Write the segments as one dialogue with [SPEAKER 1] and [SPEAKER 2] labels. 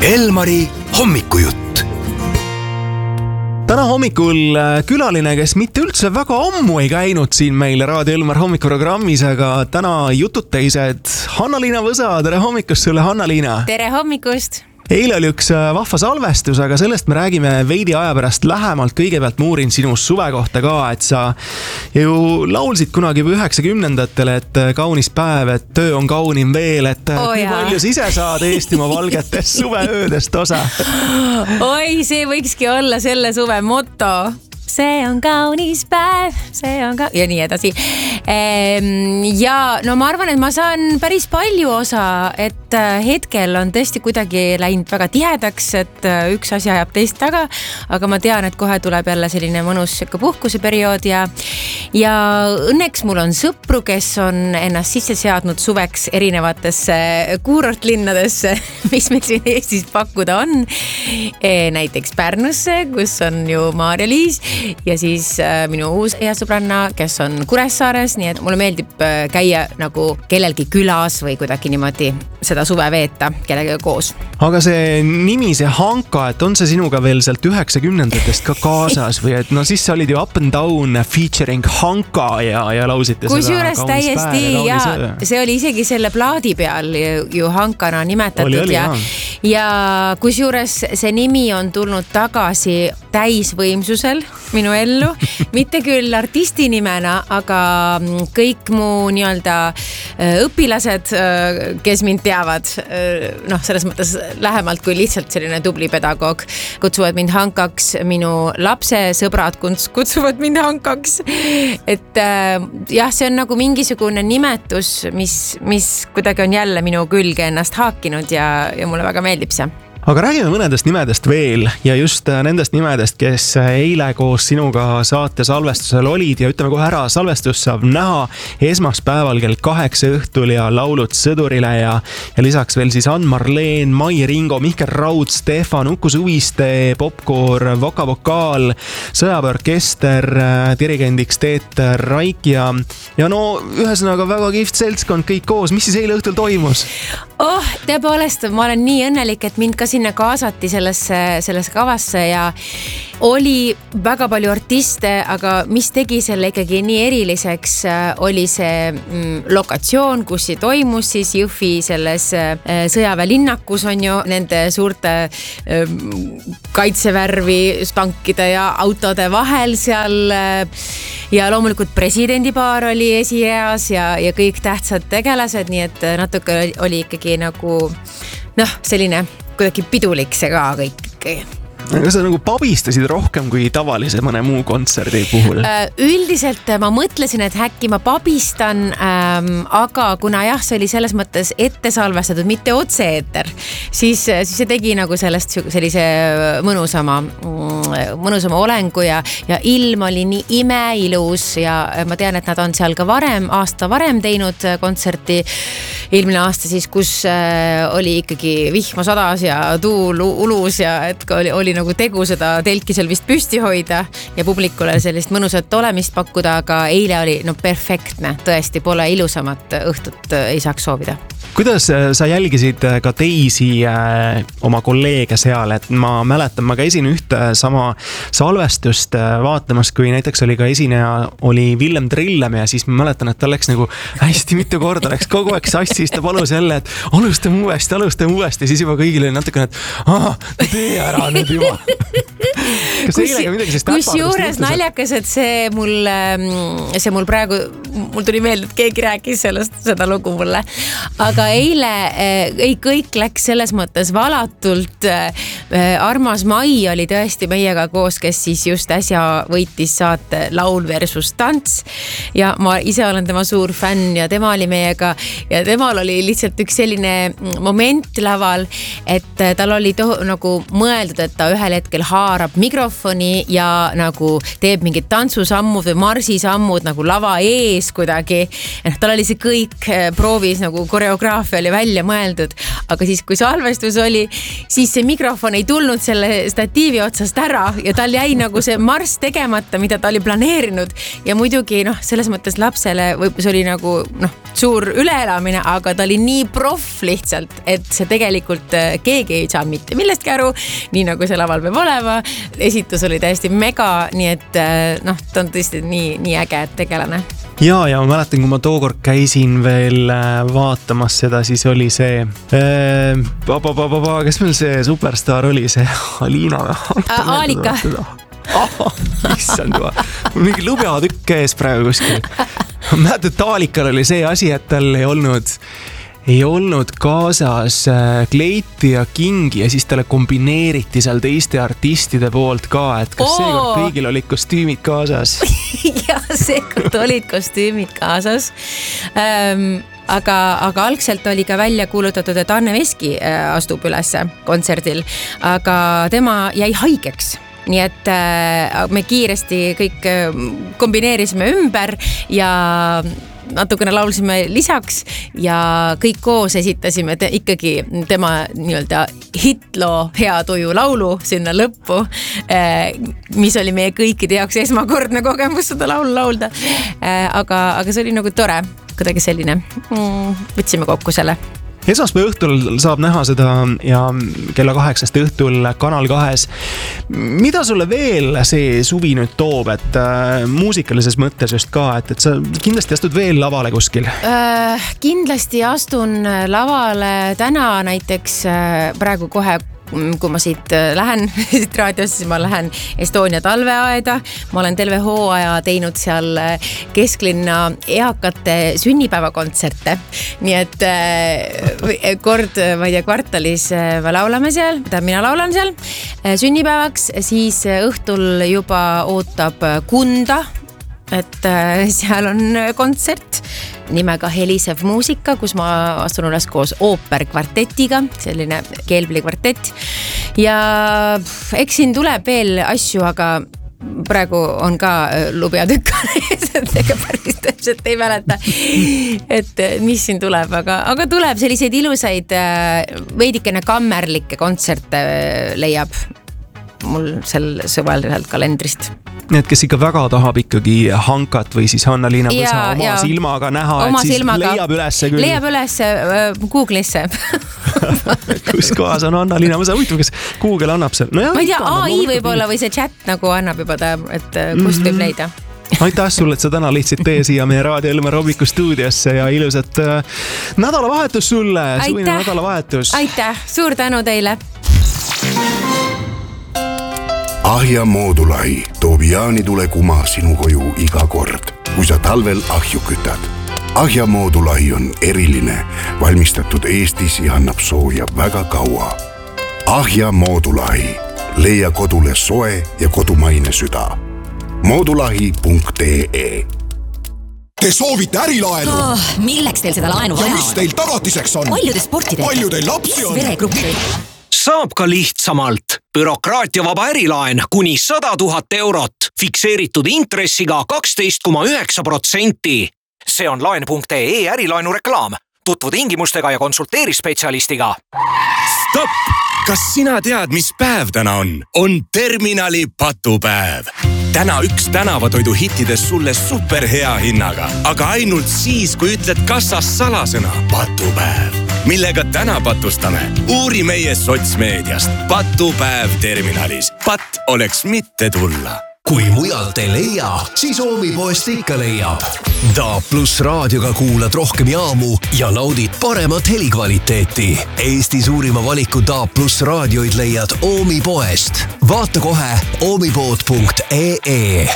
[SPEAKER 1] Elmari hommikujutt. Täna hommikul külaline, kes mitte üldse väga ammu ei käinud siin meil Raadio Elmar hommikuprogrammis, aga täna jututeised Hanna-Liina Võsa. Tere hommikust sulle, Hanna-Liina!
[SPEAKER 2] Tere hommikust!
[SPEAKER 1] Eile oli üks vahva salvestus, aga sellest me räägime veidi aja pärast lähemalt. Kõigepealt muurin sinu suve kohta ka, et sa ju laulsid kunagi 90-ndatel, et kaunis päev, et töö on kaunim veel, et kui palju sa ise saad Eestimaa valgetest suveöödest osa?
[SPEAKER 2] Oi, see võikski olla selle suve moto. See on kaunis päev, see on ka... ja nii edasi. Ja no ma arvan, et ma saan päris palju osa, et hetkel on tõesti kuidagi läinud väga tihedaks, et üks asi ajab teist taga, aga ma tean, et kohe tuleb jälle selline mõnus puhkuseperiood ja õnneks mul on sõpru, kes on ennast sisse seadnud suveks erinevatesse kuurortlinnadesse, mis meil siin Eestis pakkuda on. Näiteks Pärnusse, kus on ju Maarja-Liis, ja siis minu uus hea sõbranna, kes on Kuressaares, nii et mulle meeldib käia nagu kellelgi külas või kuidagi niimoodi seda suve veeta kellega koos.
[SPEAKER 1] Aga see nimi, see Hanka, et on see sinuga veel sealt 90-ndatest ka kaasas või et no siis sa olid ju Up and Down featuring Hanka ja lausite seda
[SPEAKER 2] kusjuures täiesti ja see oli isegi selle plaadi peal ju Hankana nimetatud oli, ja kusjuures see nimi on tulnud tagasi täisvõimsusel minu ellu, mitte küll artisti nimena, aga kõik mu nii-öelda õpilased, kes mind teavad, noh, selles mõttes lähemalt kui lihtsalt selline tubli pedagoog, kutsuvad mind Hankaks, minu lapse sõbrad kutsuvad mind Hankaks, et jah, see on nagu mingisugune nimetus, mis kuidagi on jälle minu külge ennast haakinud ja mulle väga meeldib see.
[SPEAKER 1] Aga räägime mõnedest nimedest veel ja just nendest nimedest, kes eile koos sinuga saate salvestusel olid ja ütleme kohe ära, salvestus saab näha esmaspäeval kell 8 õhtul ja laulud Sõdurile ja lisaks veel siis Ann-Marleen, Mai Ringo, Mihkel Raud, Stefan, Uku Suviste, Popkoor, Voka-Vokaal, Sõjaväeorkester, dirigendiks Teet Raik ja no ühesõnaga väga kihvt seltskond kõik koos. Mis siis eile õhtul toimus?
[SPEAKER 2] Tõepoolest, ma olen nii õnnelik, et mind ka sinna kaasati sellesse kavasse ja oli väga palju artiste, aga mis tegi selle ikkagi nii eriliseks, oli see lokatsioon, kus see toimus siis Jõhvi selles sõjaväelinnakus on ju nende suurte kaitsevärvi tankide ja autode vahel seal ja loomulikult presidendipaar oli esireas ja kõik tähtsad tegelased, nii et natuke oli ikkagi nagu selline kuidagi pidulik see ka kõik.
[SPEAKER 1] Aga sa nagu pabistasid rohkem kui tavalise mõne muu kontserdi puhul?
[SPEAKER 2] Üldiselt ma mõtlesin, et äkki ma pabistan, aga kuna jah, see oli selles mõttes ette salvestatud, mitte otse-eeter, siis see tegi nagu sellest sellise mõnusama olengu ja ilm oli nii imeilus ja ma tean, et nad on seal ka aasta varem teinud kontserti eelmine aasta siis, kus oli ikkagi vihma sadas ja tuul ulus ja et oli nagu tegu seda telki seal vist püsti hoida ja publikule sellist mõnusat olemist pakkuda, aga eile oli perfektne, tõesti pole ilusamat õhtut ei saaks soovida.
[SPEAKER 1] Kuidas sa jälgisid ka teisi oma kolleege seal, et ma mäletan, ma käisin ühte sama salvestust vaatamas, kui näiteks oli ka esineja, oli Villem Trillem ja siis ma mäletan, et ta läks nagu hästi mitu korda, läks kogu aeg sassis, ta palus jälle, et alustame uuesti, siis juba kõigil oli natukene, et tee ära nüüd juba. Kas eile ka midagi sellist täpardust?
[SPEAKER 2] Kusjuures naljakas, et see mul praegu, mul tuli meelde, et keegi rääkis seda lugu mulle, aga eile kõik läks selles mõttes valatult. Armas Mai oli tõesti meiega koos, kes siis just äsja võitis saate Laul versus tants ja ma ise olen tema suur fänn ja tema oli meiega ja temal oli lihtsalt üks selline moment laval, et tal oli nagu mõeldud, et ta ühel hetkel haarab mikrofoni ja nagu teeb mingid tantsusammud või marsisammud nagu lava ees kuidagi. Tal oli see kõik proovis nagu koreograafia oli välja mõeldud, aga siis kui salvestus oli, siis see mikrofon ei tulnud selle statiivi otsast ära ja tal jäi nagu see marss tegemata, mida ta oli planeerinud ja muidugi selles mõttes lapsele see oli nagu suur üleelamine, aga ta oli nii proff lihtsalt, et see tegelikult keegi ei saa mitte millestki aru, nii nagu see laval peab olema. Esitus oli täiesti mega, nii et ta on tõesti nii äge tegelane.
[SPEAKER 1] Ja ma mäletan, kui ma tookord käisin veel vaatamas seda, siis oli see kes meil see superstar oli, see Alina
[SPEAKER 2] Aalika.
[SPEAKER 1] Issand juba, mingi lubjatükk ees praegu kuskil. Mäletan, et Aalikal oli see asi, et tal ei olnud kaasas kleiti ja kingi ja siis talle kombineeriti seal teiste artistide poolt ka, et kas seekord kõigil olid kostüümid kaasas?
[SPEAKER 2] Ja seekord olid kostüümid kaasas. Aga algselt oli ka välja kuulutatud, et Anne Veski astub üles kontserdil, aga tema jäi haigeks. Nii et me kiiresti kõik kombineerisime ümber ja natukene laulsime lisaks ja kõik koos esitasime ikkagi tema nii-öelda hitloo Hea tuju laulu sinna lõppu, mis oli meie kõikide jaoks esmakordne kogemus seda laulu laulda. Aga see oli nagu tore, kuidagi selline. Võtsime kokku selle.
[SPEAKER 1] Esmaspäeva õhtul saab näha seda ja kella 8 õhtul Kanal 2. Mida sulle veel see suvi nüüd toob, et muusikalises mõttes just ka, et sa kindlasti astud veel lavale kuskil?
[SPEAKER 2] Kindlasti astun lavale täna näiteks praegu kohe, kui ma siit lähen siit raadiosse, siis ma lähen Estonia talveaeda. Ma olen terve hooaja teinud seal kesklinna eakate sünnipäevakontserte. Nii et kord, ma ei tea, kvartalis me laulame seal, mina laulan seal sünnipäevaks, siis õhtul juba ootab Kunda, et seal on kontsert nimega Helisev muusika, kus ma astun üles koos ooperkvartetiga, selline keelpillikvartett. Ja eks siin tuleb veel asju, aga praegu on ka lubjatükk, ega päris täpselt ei mäleta, et mis siin tuleb, aga tuleb selliseid ilusaid veidikene kammerlikke kontserte leiab mul sel sõval sealt kalendrist.
[SPEAKER 1] Need, kes ikka väga tahab ikkagi Hankat või siis Hanna-Liina Võsa oma silmaga näha, et siis silmaga leiab ülesse küll. Leiab ülesse Google'isse. Kus kohas on Hanna-Liina Võsa? Huvitav, kes Google annab seal?
[SPEAKER 2] Ma ei tea, AI võib-olla või see chat nagu annab juba ta, et kust võib leida.
[SPEAKER 1] Aitäh sulle, et sa täna lihtsalt tee siia meie Raadio Elmar Hommiku stuudiosse ja ilusat nädalavahetus sulle. Suvine nädalavahetus.
[SPEAKER 2] Aitäh, suur tänu teile.
[SPEAKER 3] Ahja Moodulahi toob jaanitule kuma sinu koju iga kord, kui sa talvel ahju kütad. Ahja Moodulahi on eriline, valmistatud Eestis ja annab sooja väga kaua. Ahja Moodulahi. Leia kodule soe ja kodumaine süda. Moodulahi.ee.
[SPEAKER 4] Te soovite ärilaenu?
[SPEAKER 5] Milleks teil seda laenu vaja on?
[SPEAKER 4] Ja mis teil tagatiseks on?
[SPEAKER 5] Palju te sporti teete?
[SPEAKER 4] Palju teil lapsi on?
[SPEAKER 5] Veregruppi.
[SPEAKER 6] Saab ka lihtsamalt. Bürokraatiavaba ärilaen kuni 100 000 eurot. Fikseeritud intressiga 12,9%. See on laen.ee ärilaenu reklaam. Tutvu tingimustega ja konsulteeri spetsialistiga.
[SPEAKER 7] Stopp! Kas sina tead, mis päev täna on? On terminali patupäev. Täna üks tänavatoidu hittides sulle superhea hinnaga, aga ainult siis, kui ütled kassas salasõna patupäev. Millega täna patustame? Uuri meie sotsmeediast. Patupäev terminalis. Pat oleks mitte tulla.
[SPEAKER 8] Kui mujalt ei leia, siis Oomipoest ikka leiab. DAB+ raadioga kuulad rohkem jaamu ja naudid paremat helikvaliteeti. Eesti suurima valiku DAB+ raadioid leiad Oomipoest. Vaata kohe oomipood.ee.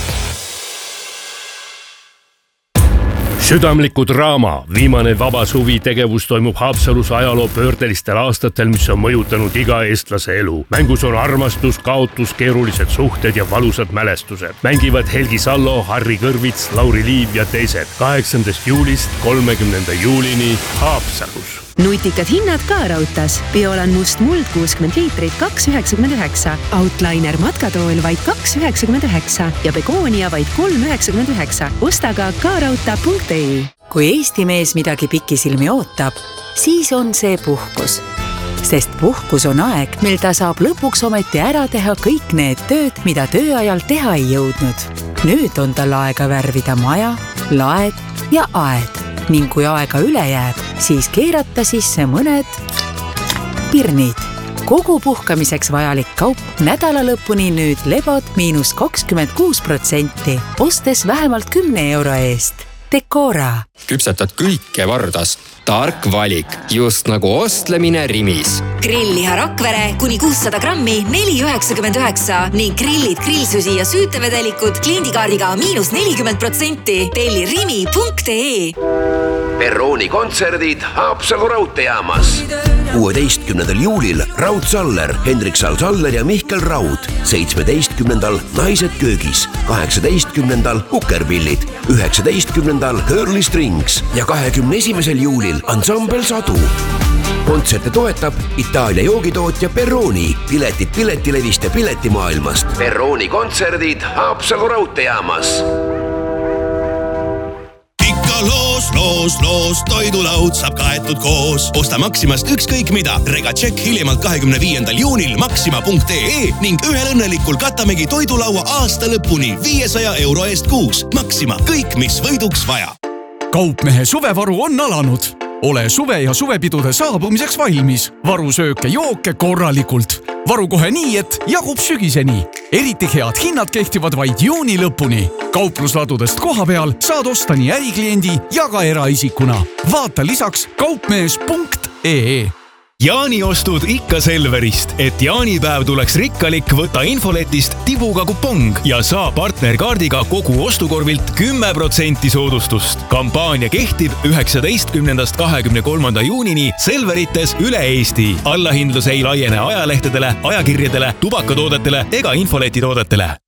[SPEAKER 9] Südamliku draama viimane vaba suvi tegevus toimub Haapsalus ajaloo pöördelistel aastatel, mis on mõjutanud iga eestlase elu. Mängus on armastus, kaotus, keerulised suhted ja valusad mälestused. Mängivad Helgi Sallo, Harri Kõrvits, Lauri Liiv ja teised. 8. juulist 30. juulini Haapsalus.
[SPEAKER 10] Nutikad hinnad ka Rautas. Biolan must muld 60 liitrit 2,99. Outliner matkatool vaid 2,99 ja Begoonia vaid 3,99. Osta ka rauta.ee.
[SPEAKER 11] Kui Eesti mees midagi pikisilmi ootab, siis on see puhkus. Sest puhkus on aeg, mil ta saab lõpuks ometi ära teha kõik need tööd, mida tööajal teha ei jõudnud. Nüüd on tal aega värvida maja, laed ja aed. Ning kui aega üle jääb, siis keerata sisse mõned pirnid. Kogu puhkamiseks vajalik kaup nädala lõpuni nüüd lebod -26%, ostes vähemalt 10 euro eest. Decora.
[SPEAKER 12] Küpsetad kõike Vardas. Tark valik, just nagu ostlemine Rimis.
[SPEAKER 5] Grillliha Rakvere kuni 600 grammi 4,99 ning grillid, grillsusi ja süütevedelikud kliendikaardiga -40%. Telli rimi.ee.
[SPEAKER 13] Perrooni kontserdid Haapsalu raudteejaamas. 16. juulil Raud Saller, Hendrik Saller ja Mihkel Raud. 17. Naised köögis. 18. Kukerpillid. 19. Hurley Strings ja 21. juulil ansambel Sadu. Kontserte toetab Itaalia joogitootja Perrooni. Piletid piletilevist ja piletimaailmast. Perrooni kontserdid Haapsalu raudteejaamas.
[SPEAKER 14] Loos, toidulaud saab kaetud koos. Osta Maximast ükskõik mida. Rega tšekk hiljemalt 25. juunil maxima.ee ning ühel õnnelikul katamegi toidulaua aasta lõpuni 500 euro eest kuus. Maxima, kõik mis võiduks vaja.
[SPEAKER 15] Kaupmehe suvevaru on alanud. Ole suve ja suvepidude saabumiseks valmis. Varu sööke jooke korralikult. Varu kohe nii, et jagub sügiseni. Eriti head hinnad kehtivad vaid juuni lõpuni. Kauplusladudest koha peal saad osta nii ärikliendi ja ka eraisikuna. Vaata lisaks kaupmees.ee.
[SPEAKER 16] Jaaniostud ikka Selverist, et jaanipäev tuleks rikkalik, võta infoletist tibuga kupong ja saa partnerkaardiga kogu ostukorvilt 10% soodustust. Kampaania kehtib 19. 23. juunini Selverites üle Eesti. Allahindlus ei laiene ajalehtedele, ajakirjadele, tubakatoodetele ega infoletitoodetele.